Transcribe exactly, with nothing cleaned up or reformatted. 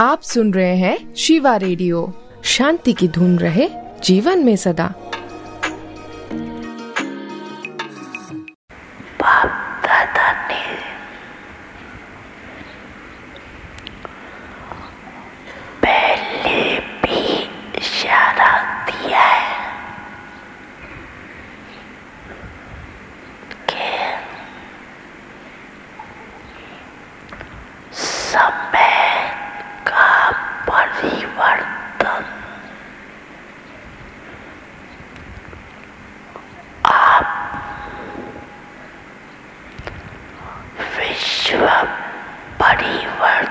आप सुन रहे हैं शिवा रेडियो। शांति की धुन रहे जीवन में सदा। बाप दादा ने पहले भी इशारा दिया है कि समय का परिवर्तन आप विश्व परिवर्तन